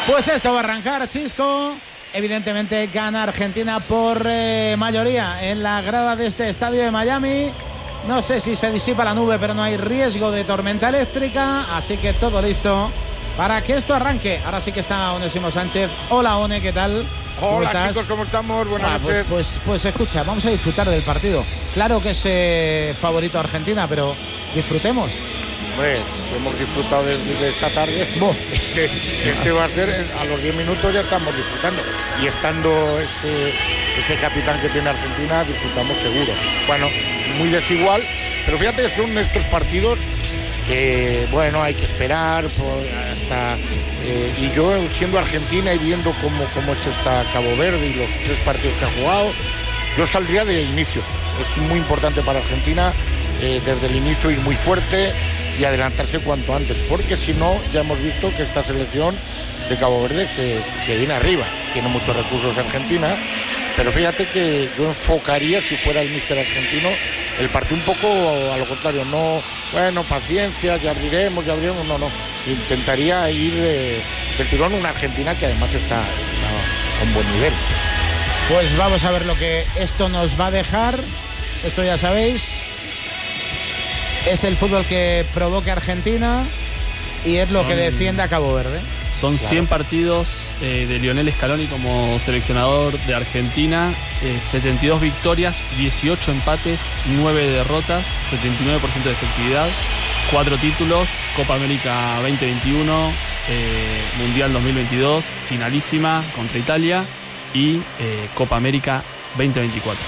Pues esto va a arrancar, Chisco. Evidentemente gana Argentina por mayoría en la grada de este estadio de Miami. No sé si se disipa la nube, pero no hay riesgo de tormenta eléctrica. Así que todo listo para que esto arranque. Ahora sí que está Onésimo Sánchez. Hola, One, ¿qué tal? Hola, chicos, ¿cómo estamos? Buenas noches. Pues escucha, vamos a disfrutar del partido. Claro que es favorito Argentina, pero disfrutemos. Hombre, si hemos disfrutado de esta tarde, este va a ser, a los 10 minutos ya estamos disfrutando. Y estando ese capitán que tiene Argentina, disfrutamos seguro. Bueno, muy desigual, pero fíjate que son estos partidos que, bueno, hay que esperar hasta... y yo, siendo Argentina y viendo cómo es esta Cabo Verde y los 3 partidos que ha jugado, yo saldría de inicio. Es muy importante para Argentina desde el inicio ir muy fuerte y adelantarse cuanto antes, porque si no, ya hemos visto que esta selección de Cabo Verde se viene arriba. Tiene muchos recursos Argentina, pero fíjate que yo enfocaría, si fuera el míster argentino, el partido un poco a lo contrario. No, bueno, paciencia, ya abriremos, no. Intentaría ir del tirón una Argentina que además está con buen nivel. Pues vamos a ver lo que esto nos va a dejar. Esto ya sabéis, es el fútbol que provoca Argentina y es lo que defiende a Cabo Verde. Son 100 partidos de Lionel Scaloni como seleccionador de Argentina, 72 victorias, 18 empates, 9 derrotas, 79% de efectividad, 4 títulos, Copa América 2021, Mundial 2022, finalísima contra Italia y Copa América 2024.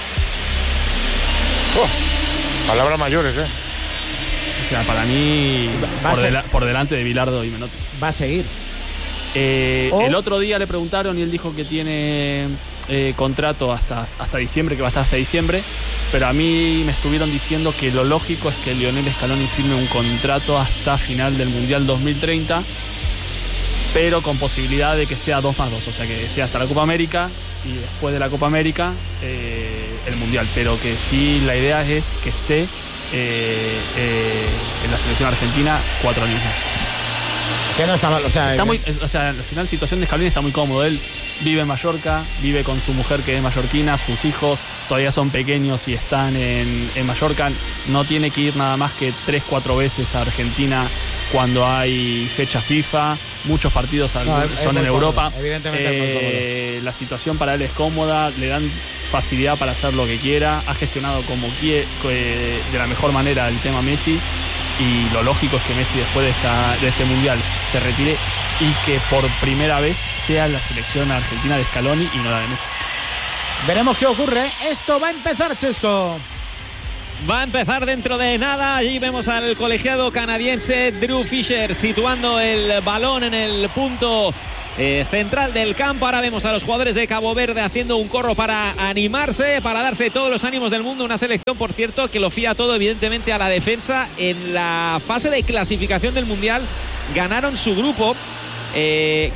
Palabras mayores, O sea, para mí, por delante de Bilardo y Menotti. Va a seguir. El otro día le preguntaron y él dijo que tiene contrato hasta diciembre, que va a estar hasta diciembre, pero a mí me estuvieron diciendo que lo lógico es que Lionel Scaloni firme un contrato hasta final del Mundial 2030, pero con posibilidad de que sea 2+2, o sea que sea hasta la Copa América y después de la Copa América el Mundial, pero que sí la idea es que esté en la selección argentina 4 años más. Que no está mal, al final la situación de Scaloni está muy cómodo. Él vive en Mallorca, vive con su mujer que es mallorquina, sus hijos todavía son pequeños y están en Mallorca. No tiene que ir nada más que 3-4 veces a Argentina cuando hay fecha FIFA. Muchos partidos son en Europa. Evidentemente la situación para él es cómoda, le dan facilidad para hacer lo que quiera. Ha gestionado como quiere, de la mejor manera el tema Messi. Y lo lógico es que Messi después de este Mundial se retire y que por primera vez sea la selección argentina de Scaloni y no la de Messi. Veremos qué ocurre. Esto va a empezar, Chesco. Va a empezar dentro de nada. Allí vemos al colegiado canadiense Drew Fisher situando el balón en el punto central del campo. Ahora vemos a los jugadores de Cabo Verde haciendo un corro para animarse, para darse todos los ánimos del mundo. Una selección, por cierto, que lo fía todo evidentemente a la defensa. En la fase de clasificación del Mundial ganaron su grupo y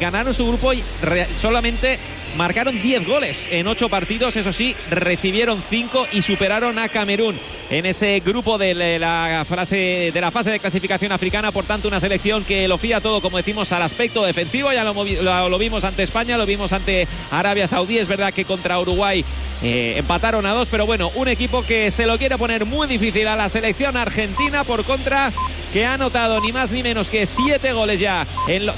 solamente marcaron 10 goles en 8 partidos. Eso sí, recibieron 5 y superaron a Camerún en ese grupo de la fase de clasificación africana. Por tanto, una selección que lo fía todo, como decimos, al aspecto defensivo. Ya lo vimos ante España, lo vimos ante Arabia Saudí. Es verdad que contra Uruguay empataron a 2, pero bueno, un equipo que se lo quiere poner muy difícil a la selección argentina. Por contra, que ha anotado ni más ni menos que 7 goles ya en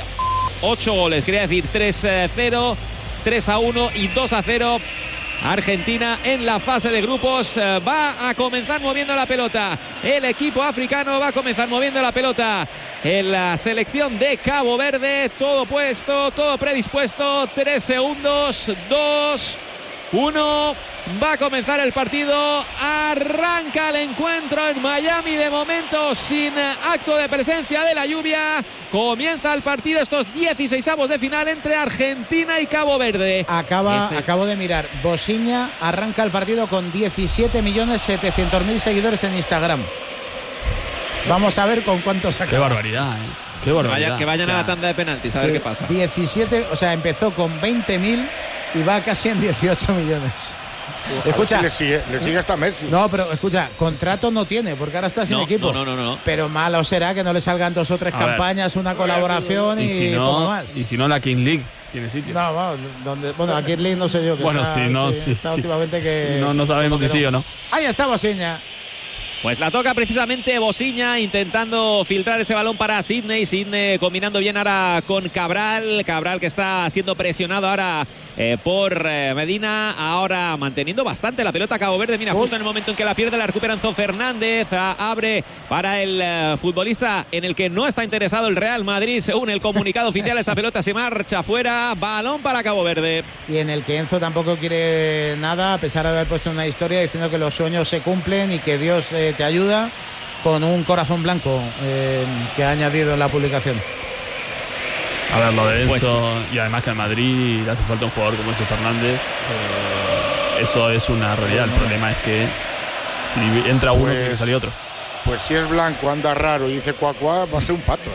8 goles, quería decir 3-0, 3-1 y 2-0. Argentina en la fase de grupos va a comenzar moviendo la pelota. El equipo africano va a comenzar moviendo la pelota en la selección de Cabo Verde. Todo puesto, todo predispuesto. 3 segundos, 2, 1. Va a comenzar el partido. Arranca el encuentro en Miami, de momento sin acto de presencia de la lluvia. Comienza el partido, estos 16avos de final entre Argentina y Cabo Verde. Acabo de mirar. Bosiña arranca el partido con 17.700.000 seguidores en Instagram. Vamos a ver con cuántos acaba. Qué barbaridad, Qué barbaridad. Que vayan a la tanda de penaltis, a ver qué pasa. 17, empezó con 20.000 y va casi en 18 millones. Escucha, le sigue hasta Messi. No, pero escucha, contrato no tiene, porque ahora está sin equipo. No. Pero malo será que no le salgan 2 o 3 campañas, una colaboración y poco más. Y si no, la King League tiene sitio. No, vamos, bueno, la King League no sé yo. Que bueno, está últimamente que... No sabemos si sí o no. Ahí está Bosiña. Pues la toca precisamente Bosiña, intentando filtrar ese balón para Sidney. Sidney combinando bien ahora con Cabral. Cabral que está siendo presionado ahora por Medina. Ahora manteniendo bastante la pelota Cabo Verde. Mira, justo en el momento en que la pierde, la recupera Enzo Fernández. Abre para el futbolista en el que no está interesado el Real Madrid. Según el comunicado oficial, esa pelota se marcha fuera. Balón para Cabo Verde. Y en el que Enzo tampoco quiere nada, a pesar de haber puesto una historia diciendo que los sueños se cumplen y que Dios te ayuda, con un corazón blanco que ha añadido en la publicación. A ver, lo de Enzo, y además que al Madrid le hace falta un jugador como Enzo Fernández, eso es una realidad. El problema es que si entra uno, tiene que salir otro. Pues si es blanco, anda raro y dice cuacuá, va a ser un pato.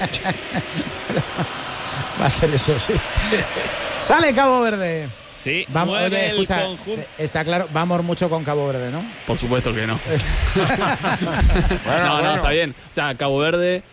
Va a ser eso, sí. Sale Cabo Verde. Sí, vamos, oye, escucha, está claro, vamos mucho con Cabo Verde, ¿no? Por supuesto que no. bueno. No, está bien. O sea, Cabo Verde...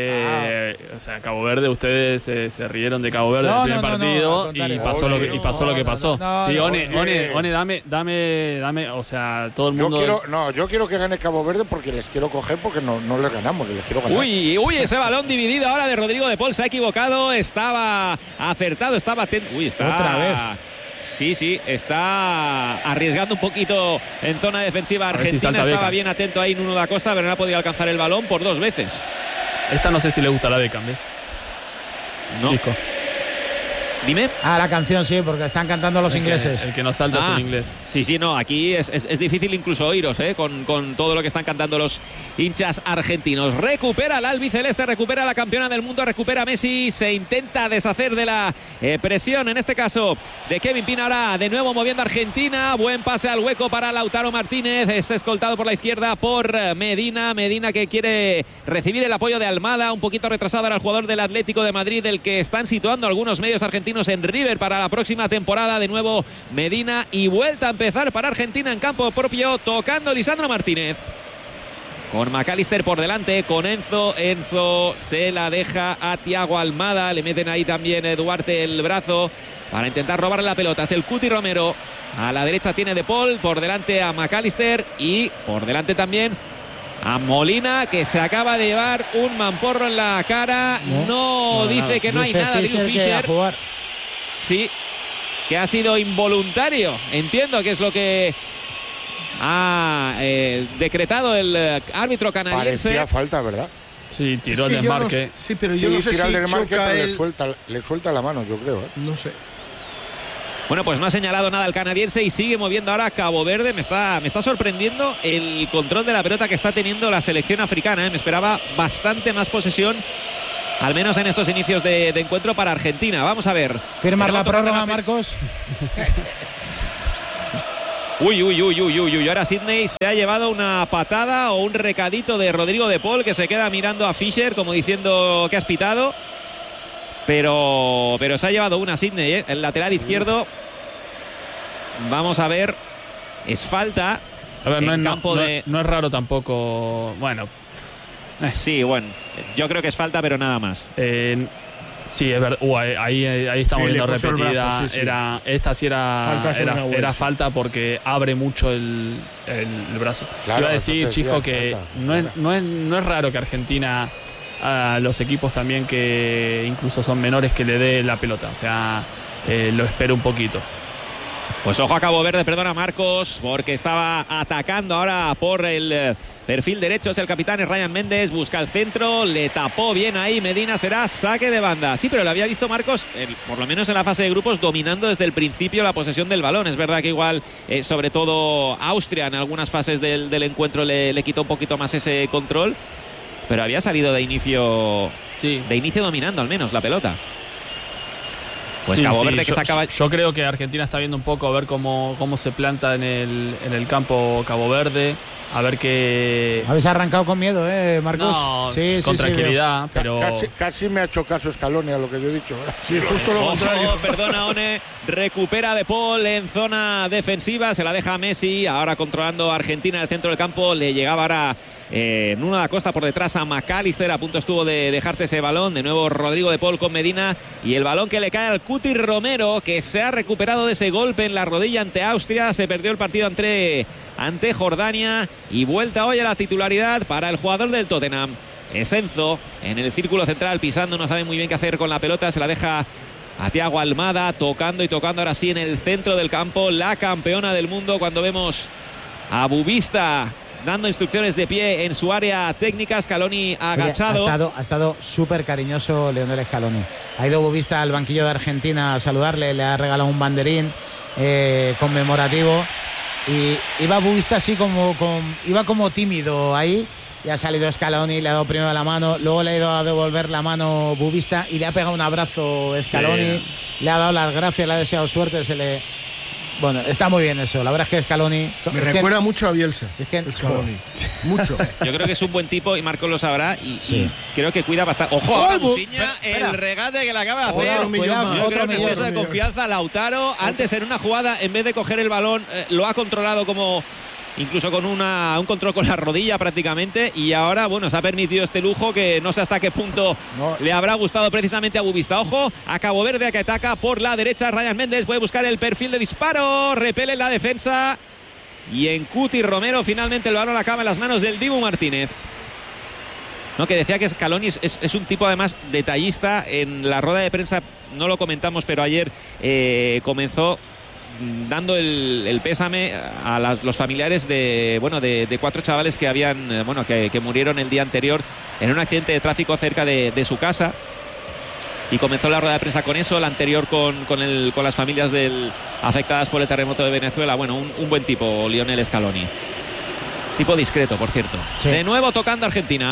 Cabo Verde, ustedes se rieron de Cabo Verde en el primer partido y pasó lo que pasó. Sí, One, dame, o sea, todo el mundo. Yo quiero que gane Cabo Verde porque les quiero coger, porque no les ganamos, les quiero ganar. Uy, ese balón dividido ahora de Rodrigo de Paul, se ha equivocado, estaba acertado, estaba atento. Está otra vez. Sí, está arriesgando un poquito en zona defensiva Argentina. Si estaba bien atento ahí Nuno da Costa, pero no ha podido alcanzar el balón por 2 veces. Esta no sé si le gusta la Beckham, ¿ves? No. Chico. Dime. La canción sí, porque están cantando los ingleses. El que nos salta es un inglés. Sí, no, aquí es difícil incluso oíros, con todo lo que están cantando los hinchas argentinos. Recupera el albiceleste, recupera la campeona del mundo, recupera Messi, se intenta deshacer de la presión, en este caso de Kevin Pina. Ahora de nuevo moviendo a Argentina, buen pase al hueco para Lautaro Martínez, es escoltado por la izquierda por Medina que quiere recibir el apoyo de Almada, un poquito retrasado era el jugador del Atlético de Madrid, del que están situando algunos medios argentinos en River para la próxima temporada. De nuevo Medina y vuelta a empezar para Argentina en campo propio, tocando Lisandro Martínez con McAllister por delante, con Enzo se la deja a Thiago Almada, le meten ahí también Duarte el brazo para intentar robarle la pelota. Es el Cuti Romero, a la derecha tiene De Paul, por delante a McAllister y por delante también a Molina, que se acaba de llevar un mamporro en la cara. No, dice que no hay nada de Fischer. Sí, que ha sido involuntario. Entiendo que es lo que ha decretado el árbitro canadiense. Parecía falta, ¿verdad? Sí, tiró el desmarque. Sí, pero yo no sé si el desmarque, pero le suelta la mano, yo creo. No sé. Bueno, pues no ha señalado nada el canadiense y sigue moviendo ahora Cabo Verde. Me está sorprendiendo el control de la pelota que está teniendo la selección africana. Me esperaba bastante más posesión, al menos en estos inicios de encuentro para Argentina. Vamos a ver. ¿Firmar la prórroga, Marcos? Uy. Ahora Sidney se ha llevado una patada o un recadito de Rodrigo de Paul, que se queda mirando a Fischer como diciendo que has pitado. Pero se ha llevado una Sidney, el lateral izquierdo. Vamos a ver. Es falta. A ver, no es raro tampoco. Bueno. Sí, bueno. Yo creo que es falta, pero nada más. Sí, es verdad. Ahí estamos viendo repetida. Brazo, sí. Esta sí era falta porque abre mucho el brazo. Claro, iba a decir, Chisco, que falta, no es raro que Argentina, a los equipos también que incluso son menores, que le dé la pelota. O sea, lo espero un poquito. Pues ojo a Cabo Verde, perdona Marcos, porque estaba atacando ahora por el perfil derecho. Es el capitán, es Ryan Méndez, busca el centro, le tapó bien ahí Medina, será saque de banda. Sí, pero lo había visto Marcos, por lo menos en la fase de grupos, dominando desde el principio la posesión del balón. Es verdad que igual, sobre todo Austria, en algunas fases del encuentro le quitó un poquito más ese control, pero había salido de inicio dominando al menos la pelota. Pues Cabo Verde que sacaba. Yo creo que Argentina está viendo un poco a ver cómo se planta en el campo Cabo Verde. A ver qué... Habéis arrancado con miedo, Marcos. No, sí, con tranquilidad, veo. pero... Casi me ha hecho caso Scaloni a lo que yo he dicho. Sí, justo lo contrario. Perdona, One. Recupera De Paul en zona defensiva. Se la deja a Messi. Ahora controlando a Argentina en el centro del campo. Le llegaba ahora Nuno da Costa por detrás a McAllister. A punto estuvo de dejarse ese balón. De nuevo Rodrigo De Paul con Medina. Y el balón que le cae al Cuti Romero, que se ha recuperado de ese golpe en la rodilla ante Austria. Se perdió el partido ante Jordania. Y vuelta hoy a la titularidad para el jugador del Tottenham. Es Enzo en el círculo central pisando. No sabe muy bien qué hacer con la pelota. Se la deja a Thiago Almada, tocando ahora sí en el centro del campo, la campeona del mundo, cuando vemos a Bubista dando instrucciones de pie en su área técnica. Scaloni agachado. Oye, ha estado súper cariñoso Lionel Scaloni. Ha ido Bubista al banquillo de Argentina a saludarle, le ha regalado un banderín conmemorativo, y iba Bubista así iba como tímido ahí. Y ha salido Scaloni, le ha dado primero la mano, luego le ha ido a devolver la mano Bubista y le ha pegado un abrazo Scaloni, le ha dado las gracias, le ha deseado suerte, Bueno, está muy bien eso. La verdad es que Scaloni... Me recuerda mucho a Bielsa. Es que Scaloni. Mucho. Yo creo que es un buen tipo y Marcos lo sabrá y creo que cuida bastante. ¡Ojo! Ahora Musiña, el regate que le acaba de hacer. Yo creo que es de confianza. Lautaro, antes en una jugada, en vez de coger el balón, lo ha controlado incluso con un control con la rodilla prácticamente, y ahora, bueno, se ha permitido este lujo que no sé hasta qué punto le habrá gustado precisamente a Bubista. Ojo, a Cabo Verde, que ataca por la derecha. Ryan Méndez puede buscar el perfil de disparo, repele la defensa, y en Cuti Romero finalmente el balón acaba en las manos del Dibu Martínez. No, que decía que Scaloni es un tipo además detallista. En la rueda de prensa no lo comentamos, pero ayer comenzó dando el pésame a los familiares de 4 chavales que habían que murieron el día anterior en un accidente de tráfico cerca de su casa, y comenzó la rueda de prensa con eso, la anterior con las familias afectadas por el terremoto de Venezuela. Bueno, un buen tipo Lionel Scaloni, tipo discreto, por cierto. Sí. De nuevo tocando Argentina.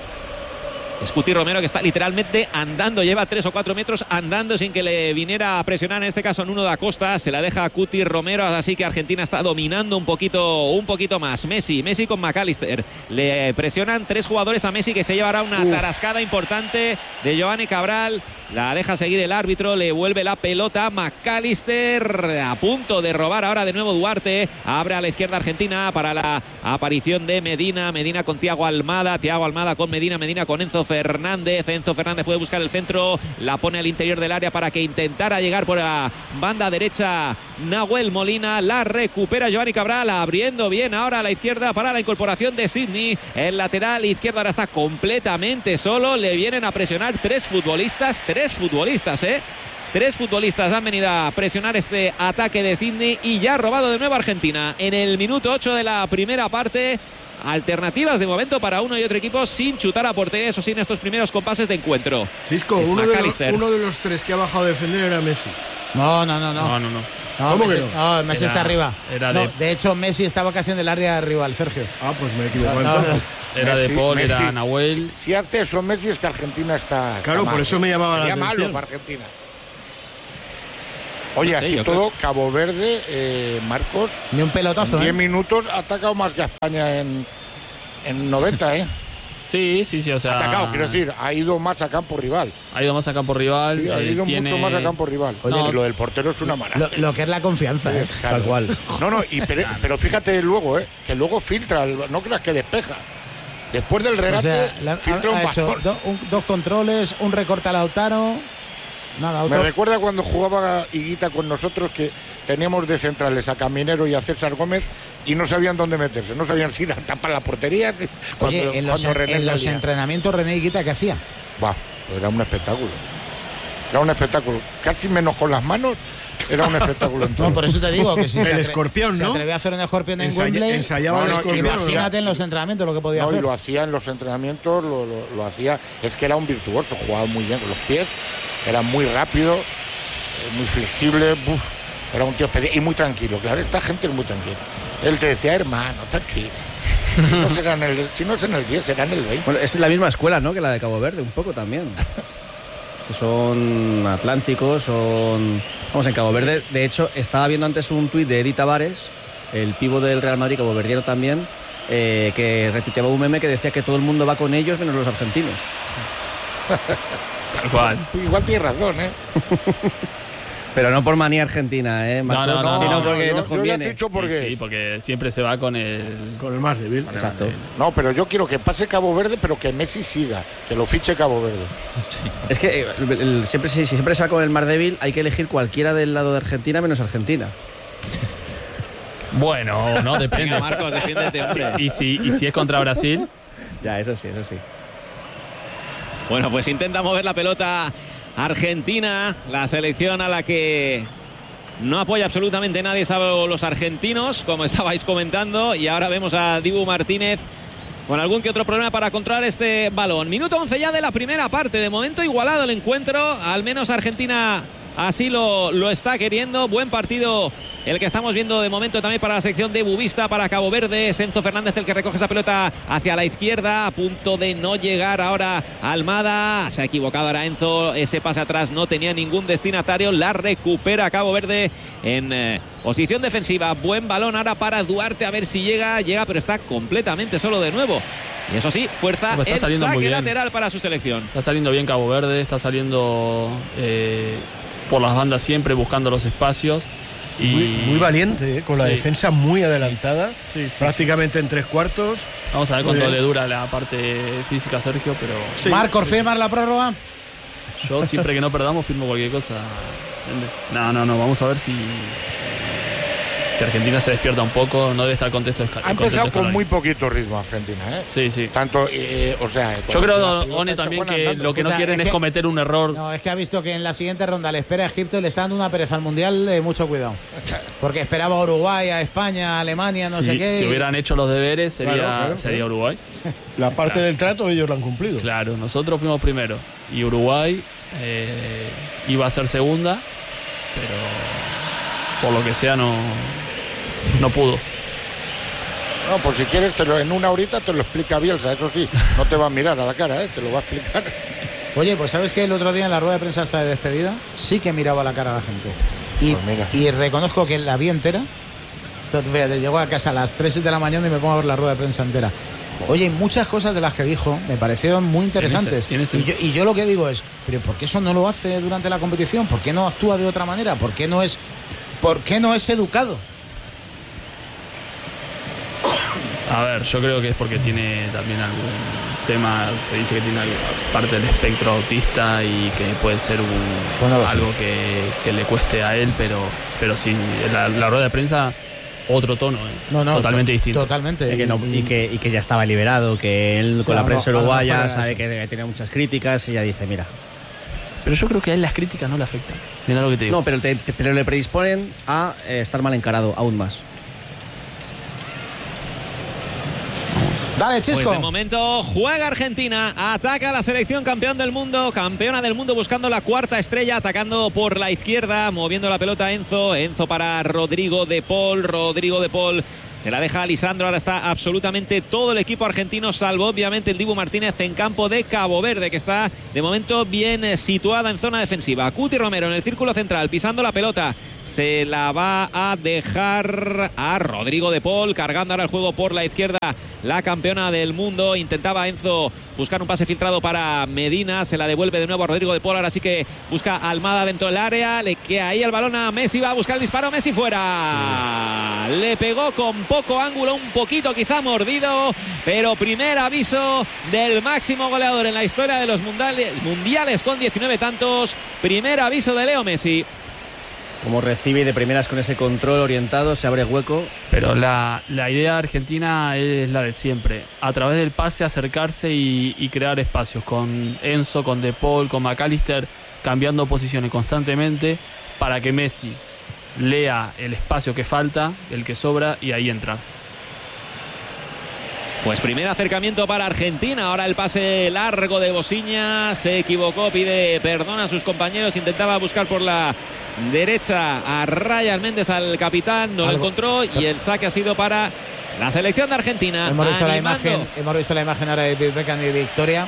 Es Cuti Romero, que está literalmente andando, lleva 3 o 4 metros andando sin que le viniera a presionar, en este caso Nuno da Costa. Se la deja a Cuti Romero, así que Argentina está dominando un poquito más. Messi con McAllister, le presionan 3 jugadores a Messi, que se llevará una tarascada importante de Giovanni Cabral. La deja seguir el árbitro, le vuelve la pelota a McAllister, a punto de robar ahora de nuevo Duarte. Abre a la izquierda Argentina para la aparición de Medina con Thiago Almada con Medina con Enzo Fernández puede buscar el centro, la pone al interior del área para que intentara llegar por la banda derecha Nahuel Molina, la recupera Giovanni Cabral, abriendo bien ahora a la izquierda para la incorporación de Sidney. El lateral izquierdo ahora está completamente solo, le vienen a presionar 3 futbolistas, 3 futbolistas han venido a presionar este ataque de Sidney, y ya ha robado de nuevo Argentina en el minuto 8 de la primera parte. Alternativas de momento para uno y otro equipo sin chutar a portería, eso sí, en estos primeros compases de encuentro. Cisco, uno de los 3 que ha bajado a defender era Messi. No. ¿Cómo que no? No, Messi está arriba. De hecho, Messi estaba casi en el área rival, Sergio. Pues me he equivocado. Era Messi, De Paul, era Nahuel. Si hace eso Messi, es que Argentina está claro, mal, por eso me llamaba la atención. malo para Argentina. Oye, así todo, Cabo Verde, Marcos, ni un pelotazo. En 10 minutos ha atacado más que a España en 90, Sí, o sea... Atacado, quiero decir, ha ido más a campo rival. Sí, ha ido más a campo rival. A campo rival. Oye, y lo del portero es una maravilla. Lo que es la confianza, tal cual. Pero fíjate luego, que luego filtra, no creas que despeja. Después del regate, filtra un balón. 2 controles, un recorte a Lautaro. Nada, me recuerda cuando jugaba Higuita con nosotros, que teníamos de centrales a Caminero y a César Gómez y no sabían dónde meterse, no sabían si ir a tapar la portería. Oye, en los entrenamientos René Higuita, ¿qué hacía? Era un espectáculo. Casi menos con las manos, era un espectáculo en todo. No, por eso te digo que si el escorpión, ¿no? Se atrevió a hacer un escorpión en Wembley. Ensayaba el escorpión. Imagínate en los entrenamientos lo que podía hacer. Y lo hacía en los entrenamientos, lo hacía. Es que era un virtuoso, jugaba muy bien con los pies, era muy rápido, muy flexible. Era un tío especial y muy tranquilo. Claro, esta gente es muy tranquila. Él te decía, hermano, tranquilo. Si no es en el 10, será en el 20. Bueno, es la misma escuela, ¿no?, que la de Cabo Verde, un poco también. Que son atlánticos, Vamos, en Cabo Verde, de hecho, estaba viendo antes un tuit de Eddie Tavares, el pivo del Real Madrid, caboverdiano también, que retuiteaba un meme que decía que todo el mundo va con ellos menos los argentinos. Tal cual. Igual tiene razón, ¿eh? Pero no por manía argentina, No, sino porque nos yo conviene. ya he dicho porque Sí, porque siempre se va con el más débil. Exacto. no, pero yo quiero que pase Cabo Verde, pero que Messi siga, que lo fiche Cabo Verde. Es que si siempre se va con el más débil, hay que elegir cualquiera del lado de Argentina menos Argentina. Bueno, no, depende. Venga, Marcos, defiéndete, hombre. Y si es contra Brasil, Ya, eso sí. Bueno, pues intenta mover la pelota Argentina, la selección a la que no apoya absolutamente nadie, salvo los argentinos, como estabais comentando, y ahora vemos a Dibu Martínez con algún que otro problema para controlar este balón. Minuto 11 ya de la primera parte, de momento igualado el encuentro, al menos Argentina así lo está queriendo. Buen partido el que estamos viendo de momento también para la sección de Bubista, para Cabo Verde. Es Enzo Fernández el que recoge esa pelota hacia la izquierda, a punto de no llegar ahora Almada. Se ha equivocado ahora Enzo, ese pase atrás no tenía ningún destinatario, la recupera Cabo Verde en posición defensiva. Buen balón ahora para Duarte, a ver si llega, pero está completamente solo de nuevo. Y eso sí, fuerza el saque lateral para su selección. Está saliendo bien Cabo Verde, está saliendo por las bandas siempre, buscando los espacios. Y Muy valiente, con la Sí. defensa muy adelantada, Sí, prácticamente en 3/4. Vamos a ver Muy cuánto bien. le dura la parte física a Sergio, pero Sí. Marcos, ¿firmas la prórroga? yo siempre que no perdamos firmo cualquier cosa. No, vamos a ver si Argentina se despierta un poco, no debe estar contento. Ha empezado con muy poquito ritmo Argentina, ¿eh? Sí. Tanto, o sea... Yo creo, la pelota One, está también buena que andando. lo que no O sea, quieren es es que- cometer un error. No, es que ha visto que en la siguiente ronda le espera a Egipto y le está dando una pereza al Mundial, mucho cuidado. Porque esperaba a Uruguay, a España, a Alemania, no sé qué. Si hubieran hecho los deberes sería Claro. Uruguay. La parte del trato ellos lo han cumplido. Claro, nosotros fuimos primero y Uruguay iba a ser segunda, pero por lo que sea no pudo. No, pues si quieres, en una horita te lo explica Bielsa, eso sí, no te va a mirar a la cara, te lo va a explicar. Oye, pues ¿sabes que el otro día en la rueda de prensa esta de despedida sí que miraba la cara a la gente? Y, Pues mira. y reconozco que la vi entera. Entonces, fíjate, llego a casa a las 3 de la mañana y me pongo a ver la rueda de prensa entera. Oye, muchas cosas de las que dijo me parecieron muy interesantes. Y yo lo que digo es, ¿pero por qué eso no lo hace durante la competición? ¿Por qué no actúa de otra manera? ¿Por qué no es educado? A ver, yo creo que es porque tiene también algún tema, se dice que tiene parte del espectro autista y que puede ser algo que le cueste a él, pero sí, la rueda de prensa, otro tono, totalmente distinto. Totalmente. Y que ya estaba liberado, que él con la prensa uruguaya sabe que tiene muchas críticas y ya dice, mira. Pero yo creo que a él las críticas no le afectan. Mira lo que te digo. No, pero le predisponen a estar mal encarado aún más. Dale, Chisco. Pues de momento juega Argentina, ataca la selección campeona del mundo buscando la cuarta estrella, atacando por la izquierda, moviendo la pelota Enzo para Rodrigo de Paul, se la deja a Lisandro, ahora está absolutamente todo el equipo argentino, salvo obviamente el Dibu Martínez en campo de Cabo Verde, que está de momento bien situada en zona defensiva. Cuti Romero en el círculo central, pisando la pelota, se la va a dejar a Rodrigo de Paul, cargando ahora el juego por la izquierda, la campeona del mundo. Intentaba Enzo buscar un pase filtrado para Medina, se la devuelve de nuevo a Rodrigo de Paul, ahora sí que busca Almada dentro del área, le queda ahí el balón a Messi, va a buscar el disparo, Messi fuera, le pegó con poco ángulo, un poquito quizá mordido, pero primer aviso del máximo goleador en la historia de los mundiales con 19 tantos, primer aviso de Leo Messi. Como recibe de primeras con ese control orientado, se abre hueco. Pero la idea de Argentina es la de siempre. A través del pase acercarse y crear espacios. Con Enzo, con De Paul, con McAllister, cambiando posiciones constantemente para que Messi lea el espacio que falta, el que sobra, y ahí entra. Pues primer acercamiento para Argentina, ahora el pase largo de Bosiña, se equivocó, pide perdón a sus compañeros, intentaba buscar por la derecha a Ryan Méndez, al capitán, no lo encontró, y el saque ha sido para la selección de Argentina. Hemos visto la imagen ahora de David Beckham y de Victoria.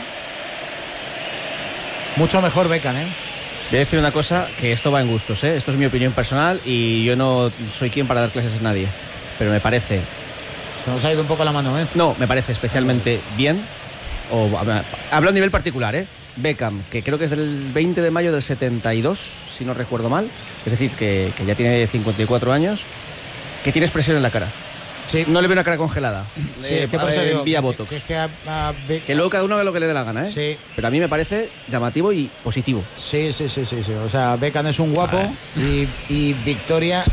Mucho mejor Beckham, Voy a decir una cosa, que esto va en gustos, Esto es mi opinión personal y yo no soy quien para dar clases a nadie. Pero me parece Se nos ha ido un poco la mano, ¿eh? No, me parece especialmente bien. Hablo a nivel particular, ¿eh? Beckham, que creo que es del 20 de mayo del 72, si no recuerdo mal. Es decir, que ya tiene 54 años, que tiene expresión en la cara. Sí. No le veo una cara congelada. Sí, es que por eso digo, vía Botox. Que luego cada uno haga lo que le dé la gana, ¿eh? Sí. Pero a mí me parece llamativo y positivo. Sí. O sea, Beckham es un guapo y Victoria...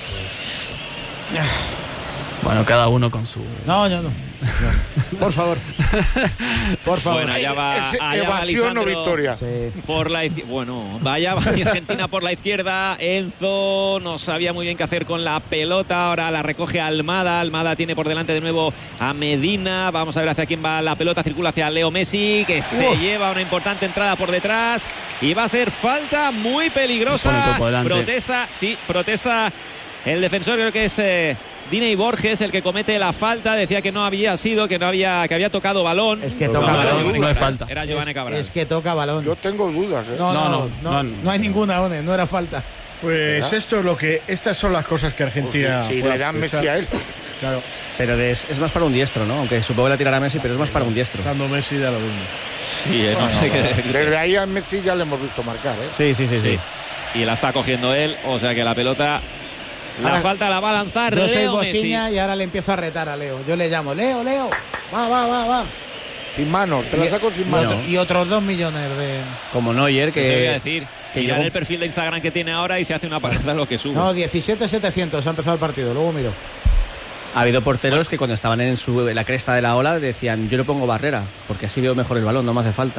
Bueno, cada uno con su... No. Por favor. Por favor. Bueno, allá va evasión o Victoria. Sí. Por la bueno, vaya Argentina por la izquierda. Enzo no sabía muy bien qué hacer con la pelota. Ahora la recoge Almada. Almada tiene por delante de nuevo a Medina. Vamos a ver hacia quién va la pelota. Circula hacia Leo Messi, que se lleva una importante entrada por detrás. Y va a ser falta muy peligrosa. Protesta el defensor, creo que es Diney Borges, el que comete la falta. Decía que no había sido, que había tocado balón. Es que toca balón. No es falta. Era Giovanni Cabral. Es que toca balón. Yo tengo dudas, ¿eh? No hay ninguna, One, no era falta. Pues esto es lo que... Estas son las cosas que Argentina... Si le dan Messi a él. Claro. Pero es más para un diestro, ¿no? Aunque supongo que la tirará Messi, pero es más para un diestro. Estando Messi da lo mismo. Sí, no sé qué decir. Desde ahí a Messi ya le hemos visto marcar, ¿eh? Sí. Y la está cogiendo él, o sea que la pelota... La falta la va a lanzar Yo soy Leo Bosiña Messi. y ahora le empiezo a retar a Leo. Yo le llamo, Leo, va. Sin manos, te la saco sin manos. Y otros 2 millones de... Como Neuer, Que se voy a que decir, que mirar el perfil de Instagram que tiene ahora y se hace una parada lo que sube. No, 17.700 ha empezado el partido, luego miro. ha habido porteros que cuando estaban en la cresta de la ola decían, yo le pongo barrera, porque así veo mejor el balón, no me hace falta.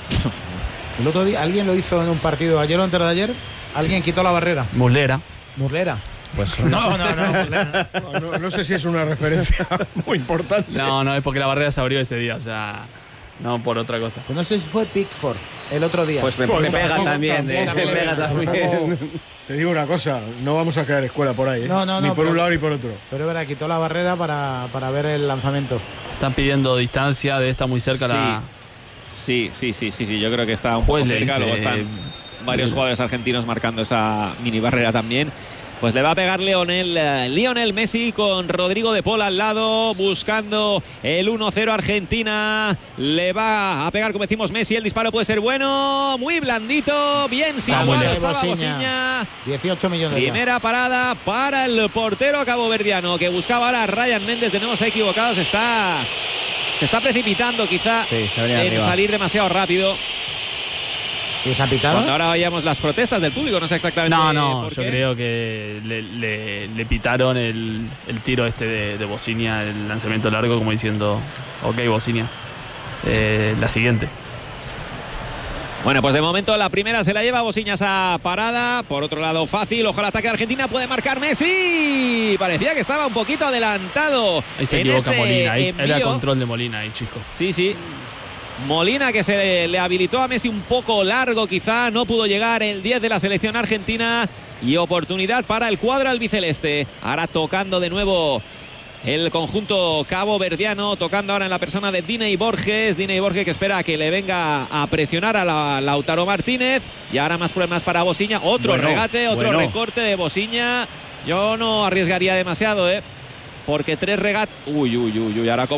El otro día, alguien lo hizo en un partido ayer o antes de ayer, alguien quitó la barrera. Muslera. Pues no sé si es una referencia muy importante. No, es porque la barrera se abrió ese día, o sea, no por otra cosa. Pues no sé si fue Pickford el otro día. Pues me pega también, me pega también. Te digo una cosa, no vamos a crear escuela por ahí, ¿eh? No, ni por un lado ni por otro. Pero verá, quitó la barrera para ver el lanzamiento. Están pidiendo distancia, de esta muy cerca la... Sí, yo creo que está un poco cerca. Luego están varios jugadores argentinos marcando esa mini barrera también. Pues le va a pegar Lionel Messi con Rodrigo de Paul al lado, buscando el 1-0 Argentina. Le va a pegar, como decimos, Messi. El disparo puede ser bueno, muy blandito, bien situado. Bosiña. 18 millones. Primera parada para el portero caboverdiano, que buscaba ahora a Ryan Méndez. De nuevo se ha equivocado, se está precipitando quizá en salir demasiado rápido. ¿Y se ha pitado? Cuando ahora vayamos las protestas del público, no sé exactamente por yo qué. creo que le pitaron el tiro de Bosiña, el lanzamiento largo, como diciendo, ok, Bosiña, la siguiente. Bueno, pues de momento la primera se la lleva Bosiña esa parada. Por otro lado, fácil, ojo al ataque de Argentina, puede marcar Messi. Parecía que estaba un poquito adelantado. Ahí se equivoca Molina, ahí era control de Molina ahí, chico. Sí. Molina, que se le habilitó a Messi un poco largo quizá, no pudo llegar el 10 de la selección argentina, y oportunidad para el cuadro albiceleste. Ahora tocando de nuevo el conjunto caboverdiano, tocando ahora en la persona de Diney Borges que espera a que le venga a presionar a Lautaro Martínez, y ahora más problemas para Bosiña, otro recorte de Bosiña. Yo no arriesgaría demasiado, porque 3 regates, ahora